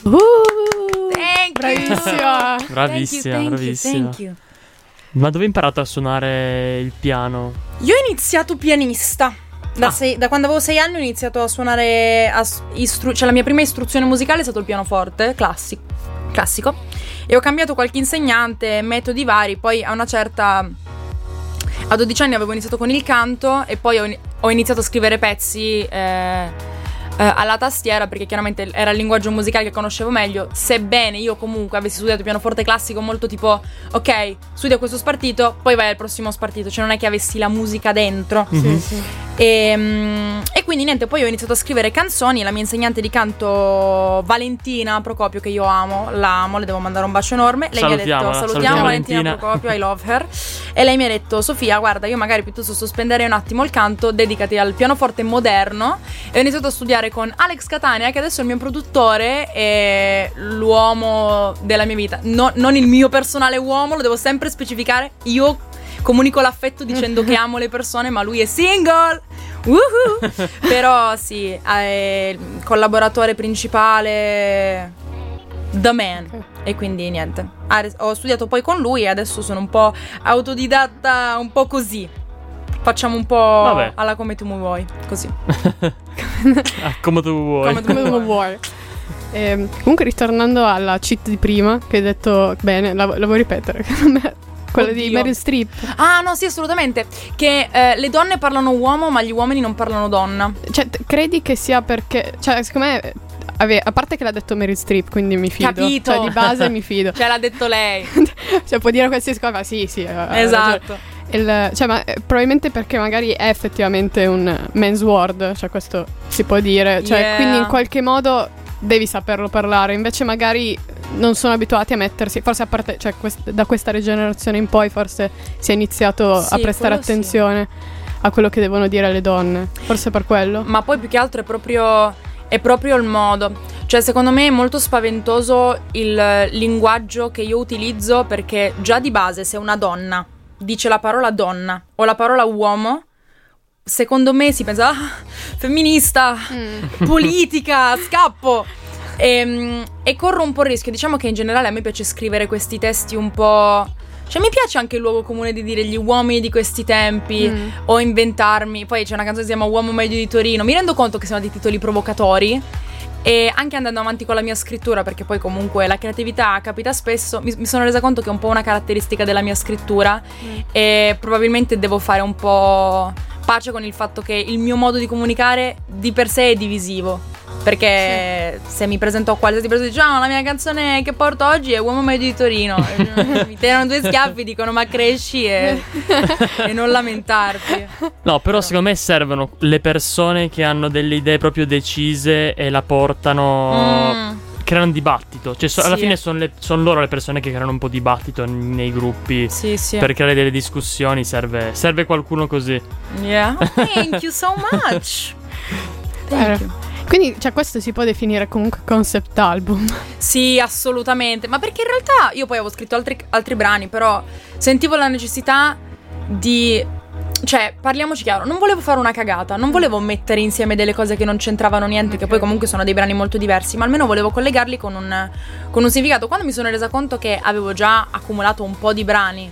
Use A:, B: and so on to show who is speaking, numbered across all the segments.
A: Bravissima.
B: Bravissima.
C: Thank you.
B: Ma dove hai imparato a suonare il piano?
C: Io ho iniziato pianista. Da quando avevo 6 anni ho iniziato a suonare cioè la mia prima istruzione musicale è stato il pianoforte classico. E ho cambiato qualche insegnante, metodi vari. Poi a 12 anni avevo iniziato con il canto. E poi ho iniziato a scrivere pezzi alla tastiera, perché chiaramente era il linguaggio musicale che conoscevo meglio. Sebbene io comunque avessi studiato pianoforte classico, molto tipo, ok, studia questo spartito, poi vai al prossimo spartito. Cioè non è che avessi la musica dentro.
A: Sì.
C: E quindi niente, poi ho iniziato a scrivere canzoni. La mia insegnante di canto, Valentina Procopio, che io amo, le devo mandare un bacio enorme. Lei mi ha detto, salutiamo Valentina Procopio, I love her. E lei mi ha detto, Sofia, guarda, io magari piuttosto sospenderei un attimo il canto, dedicati al pianoforte moderno. E ho iniziato a studiare con Alex Catania, che adesso è il mio produttore e l'uomo della mia vita. Non il mio personale uomo, lo devo sempre specificare. Io comunico l'affetto dicendo che amo le persone, ma lui è single. Woohoo! Però sì, è il collaboratore principale, the man. E quindi niente, ho studiato poi con lui e adesso sono un po' autodidatta, un po' così. Facciamo un po' alla come tu mi vuoi, così.
B: Come tu vuoi.
A: Come tu vuoi. Comunque, ritornando alla cheat di prima, che hai detto bene, la vuoi ripetere? Quella di Meryl Streep.
C: Ah no, sì, assolutamente. Che le donne parlano uomo, ma gli uomini non parlano donna.
A: Cioè, credi che sia perché, cioè, secondo me, a parte che l'ha detto Meryl Streep, quindi mi fido.
C: Capito.
A: Cioè, di base mi fido.
C: Cioè, l'ha detto lei.
A: Cioè, può dire qualsiasi cosa, ma sì.
C: Esatto.
A: Cioè, ma probabilmente perché magari è effettivamente un men's word, cioè questo si può dire, cioè quindi in qualche modo devi saperlo parlare, invece magari non sono abituati a mettersi, forse a parte, cioè da questa rigenerazione in poi forse si è iniziato a prestare attenzione a quello che devono dire le donne, forse per quello.
C: Ma poi più che altro è proprio il modo, cioè secondo me è molto spaventoso il linguaggio che io utilizzo, perché già di base se una donna dice la parola donna o la parola uomo, secondo me si pensa femminista, politica, scappo, e corro un po' il rischio. Diciamo che in generale a me piace scrivere questi testi un po', cioè mi piace anche il luogo comune di dire gli uomini di questi tempi, o inventarmi. Poi c'è una canzone che si chiama Uomo medio di Torino, mi rendo conto che sono dei titoli provocatori. E anche andando avanti con la mia scrittura, perché poi comunque la creatività capita spesso, mi sono resa conto che è un po' una caratteristica della mia scrittura, e probabilmente devo fare un po' pace con il fatto che il mio modo di comunicare di per sé è divisivo. Perché se mi presento a qualsiasi persona e dice la mia canzone che porto oggi è Uomo medio di Torino, mi tirano due schiaffi, dicono ma cresci e non lamentarti.
B: No, però secondo me servono le persone che hanno delle idee proprio decise e la portano, creano dibattito. Cioè alla fine sono loro le persone che creano un po' dibattito nei gruppi.
C: Sì.
B: Per creare delle discussioni serve qualcuno così.
C: Yeah. Thank you so much. Thank you.
A: Quindi, cioè, questo si può definire comunque concept album.
C: Sì, assolutamente. Ma perché in realtà io poi avevo scritto altri brani, però sentivo la necessità di, cioè, parliamoci chiaro, non volevo fare una cagata, non volevo mettere insieme delle cose che non c'entravano niente, che poi comunque sono dei brani molto diversi, ma almeno volevo collegarli con un significato. Quando mi sono resa conto che avevo già accumulato un po' di brani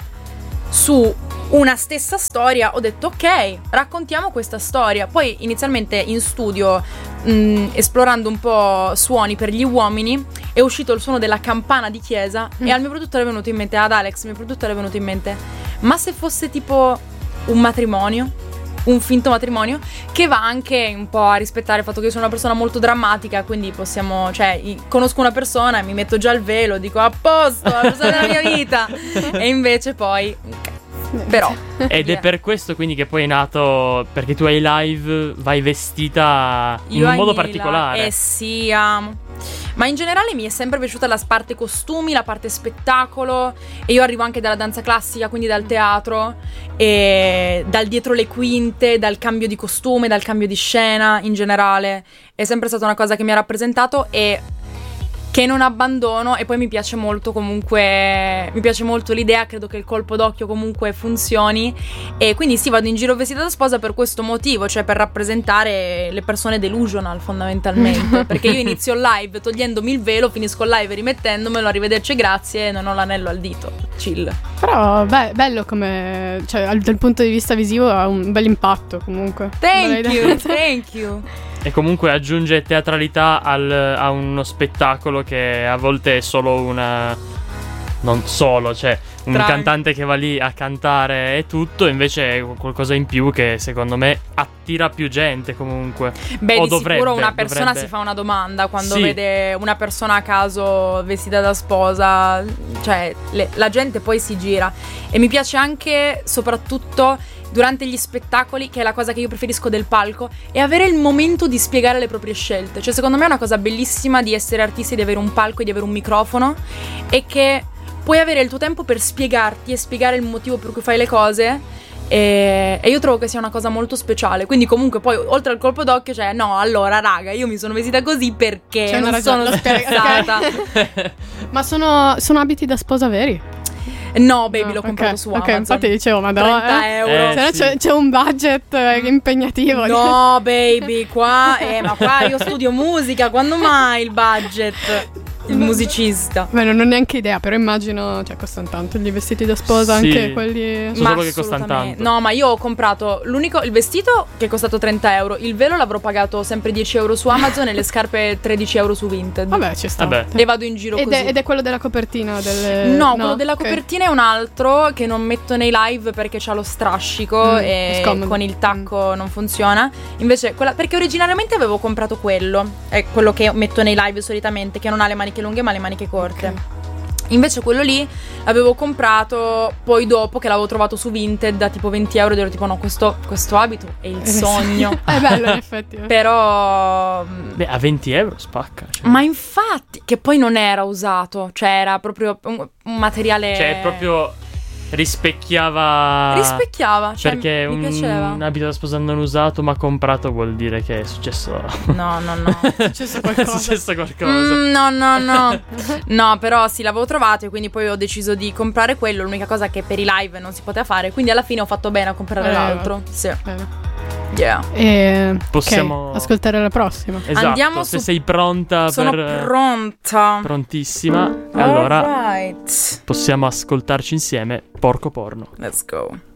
C: su una stessa storia, ho detto ok, raccontiamo questa storia. Poi inizialmente in studio, esplorando un po' suoni per gli uomini, è uscito il suono della campana di chiesa, e al mio produttore è venuto in mente, ad Alex, mio produttore, è venuto in mente, ma se fosse tipo un matrimonio, un finto matrimonio, che va anche un po' a rispettare il fatto che io sono una persona molto drammatica, quindi possiamo, cioè, conosco una persona, mi metto già il velo, dico a posto, la persona della mia vita, e invece poi però
B: ed è per questo quindi che poi è nato, perché tu ai live vai vestita in un modo particolare.
C: Sì, amo. Ma in generale mi è sempre piaciuta la parte costumi, la parte spettacolo, e io arrivo anche dalla danza classica, quindi dal teatro, e dal dietro le quinte, dal cambio di costume, dal cambio di scena in generale. È sempre stata una cosa che mi ha rappresentato e che non abbandono. E poi mi piace molto comunque, mi piace molto l'idea, credo che il colpo d'occhio comunque funzioni, e quindi sì, vado in giro vestita da sposa per questo motivo, cioè per rappresentare le persone delusional fondamentalmente, perché io inizio il live togliendomi il velo, finisco il live rimettendomelo, arrivederci, grazie, non ho l'anello al dito, chill.
A: Però bello come, cioè dal punto di vista visivo ha un bel impatto comunque.
C: Thank you.
B: E comunque aggiunge teatralità a uno spettacolo che a volte è solo una... non solo, cioè un cantante che va lì a cantare e tutto, invece è qualcosa in più che secondo me attira più gente comunque.
C: Beh, di sicuro una persona si fa una domanda quando vede una persona a caso vestita da sposa, cioè la gente poi si gira. E mi piace anche, soprattutto durante gli spettacoli, che è la cosa che io preferisco del palco, è avere il momento di spiegare le proprie scelte. Cioè secondo me è una cosa bellissima di essere artisti, di avere un palco e di avere un microfono, e che puoi avere il tuo tempo per spiegarti e spiegare il motivo per cui fai le cose, e io trovo che sia una cosa molto speciale. Quindi comunque poi oltre al colpo d'occhio, cioè no, allora raga, io mi sono vestita così perché non sono scherzata.
A: Ma sono abiti da sposa veri?
C: No, baby, l'ho comprato su Amazon.
A: Ok, infatti dicevo, madonna,
C: 30 euro.
A: Se no c'è un budget impegnativo.
C: No, baby, qua ma qua io studio musica, quando mai il budget? Il musicista.
A: Beh, non ho neanche idea, però immagino, cioè costano tanto gli vestiti da sposa, anche quelli.
B: So solo che costano tanto.
C: No, ma io ho comprato il vestito che è costato 30 euro, il velo l'avrò pagato sempre 10 euro su Amazon e le scarpe 13 euro su Vinted.
A: Vabbè, ci sta.
C: E vado in giro così.
A: Ed è quello della copertina
C: No, quello della copertina è un altro che non metto nei live perché c'ha lo strascico e con il tacco non funziona. Invece perché originariamente avevo comprato quello, è quello che metto nei live solitamente, che non ha le maniche lunghe ma le maniche corte. Okay. Invece quello lì l'avevo comprato poi dopo che l'avevo trovato su Vinted da tipo 20 euro ed ero tipo no, questo abito è il sogno.
A: È bello in effetti.
C: Però
B: beh, a 20 euro spacca, cioè.
C: Ma infatti, che poi non era usato, cioè era proprio un materiale,
B: cioè proprio rispecchiava,
C: cioè,
B: perché
C: mi piaceva.
B: Un abito da sposa non usato ma comprato vuol dire che è successo.
C: No.
A: È successo qualcosa.
C: No, però sì, l'avevo trovato e quindi poi ho deciso di comprare quello. L'unica cosa che per i live non si poteva fare, quindi alla fine ho fatto bene a comprare l'altro. Sì. Yeah.
A: E
B: possiamo
A: ascoltare la prossima.
B: Esatto. Andiamo se sei pronta.
C: Sono pronta.
B: Prontissima. Allora possiamo ascoltarci insieme Porco Porno.
C: Let's go.